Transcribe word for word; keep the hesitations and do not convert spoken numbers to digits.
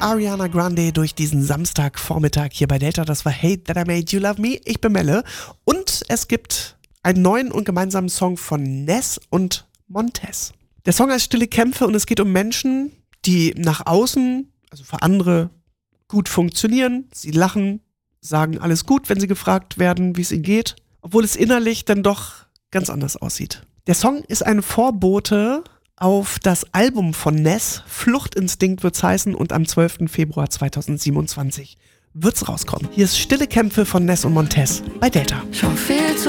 Ariana Grande durch diesen Samstagvormittag hier bei Delta. Das war Hey That I Made You Love Me. Ich bin Melle. Und es gibt einen neuen und gemeinsamen Song von Ness und Montez. Der Song heißt Stille Kämpfe und es geht um Menschen, die nach außen, also für andere, gut funktionieren. Sie lachen, sagen alles gut, wenn sie gefragt werden, wie es ihnen geht. Obwohl es innerlich dann doch ganz anders aussieht. Der Song ist ein Vorbote auf das Album von Ness, Fluchtinstinkt wird's heißen, und am zwölften Februar zweitausendsiebenundzwanzig wird's rauskommen. Hier ist Stille Kämpfe von Ness und Montez bei Delta. Schon viel zu